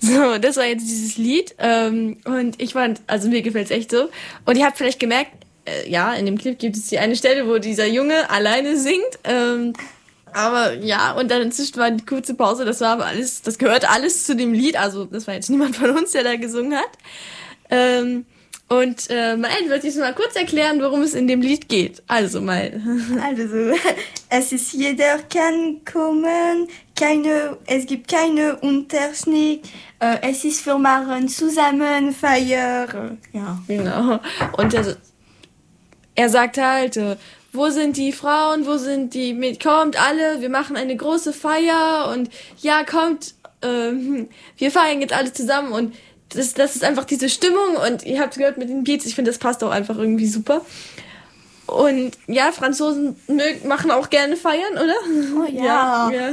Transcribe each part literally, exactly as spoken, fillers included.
So, das war jetzt dieses Lied. Ähm, und ich fand, also mir gefällt's echt so. Und ihr habt vielleicht gemerkt, äh, ja, in dem Clip gibt es die eine Stelle, wo dieser Junge alleine singt. Ähm, aber ja, und dann inzwischen war die kurze Pause, das war aber alles, das gehört alles zu dem Lied. Also das war jetzt niemand von uns, der da gesungen hat. Ähm, und äh, Mael wird jetzt mal kurz erklären, worum es in dem Lied geht. Also Mael. Also, es ist jeder kann kommen, keine, es gibt keine Unterschied, äh, es ist wir machen zusammen Feier. Ja, genau. Und er, er sagt halt, äh, wo sind die Frauen, wo sind die, mit, kommt alle, wir machen eine große Feier und ja, kommt, äh, wir feiern jetzt alle zusammen und das, das ist einfach diese Stimmung und ihr habt gehört mit den Beats, ich finde, das passt auch einfach irgendwie super. Und ja, Franzosen mögen, machen auch gerne feiern, oder? Oh ja. ja, ja.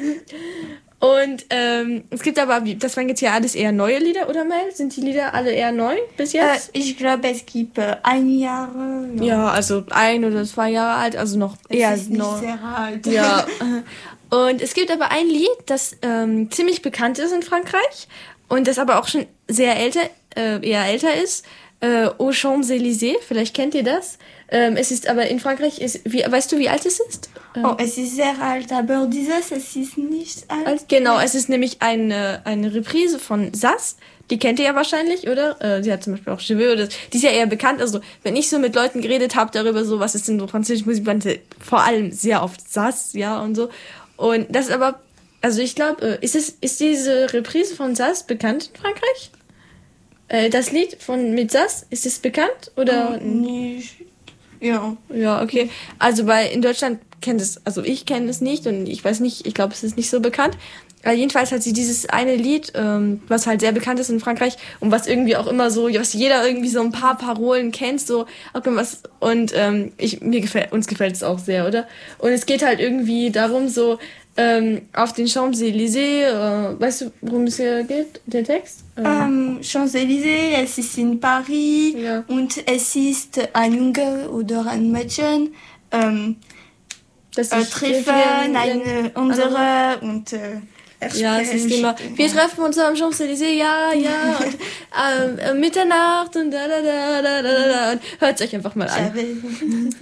Und ähm, es gibt aber, das waren jetzt ja alles eher neue Lieder, oder Mel? Sind die Lieder alle eher neu bis jetzt? Äh, ich glaube, es gibt äh, ein Jahr. Ja. ja, also ein oder zwei Jahre alt, also noch es eher ist nicht neu. sehr alt. Ja. Und es gibt aber ein Lied, das ähm, ziemlich bekannt ist in Frankreich und das aber auch schon sehr älter, äh, eher älter ist. Äh, Aux Champs-Élysées, vielleicht kennt ihr das. Ähm, es ist aber in Frankreich, ist, wie, weißt du, wie alt es ist? Ähm, Oh, es ist sehr alt, aber dieses, es ist nicht alt. Genau, es ist nämlich eine, eine Reprise von Sass. Die kennt ihr ja wahrscheinlich, oder? Äh, die hat zum Beispiel auch Cheveux, oder die ist ja eher bekannt. Also, wenn ich so mit Leuten geredet habe darüber, so, was ist denn so französische Musik, meinte vor allem sehr oft Sass, ja, und so. Und das ist aber, also ich glaube, ist es, ist diese Reprise von Sass bekannt in Frankreich? Äh, das Lied von mit Sass, ist es bekannt, oder? Oh, nicht. Ja. Ja, okay. Also bei in Deutschland kennt es, also ich kenne es nicht und ich weiß nicht, ich glaube, es ist nicht so bekannt. Aber jedenfalls hat sie dieses eine Lied, ähm, was halt sehr bekannt ist in Frankreich und was irgendwie auch immer so, was jeder irgendwie so ein paar Parolen kennt, so auch was und ähm, ich mir gefällt, uns gefällt es auch sehr, oder? Und es geht halt irgendwie darum, so ähm, auf den Champs-Élysées, äh, weißt du, worum es hier geht, der Text? Ähm, Ähm, Champs-Élysées, es ist in Paris Ja. und es ist ein Junge oder ein Mädchen ähm, das äh, ist treffen eine andere und äh, Ja, es ist immer, wir treffen uns am Champs-Élysées, ja, ja, und ähm, äh, Mitternacht und da, da, da, da, da, da, und hört euch einfach mal an.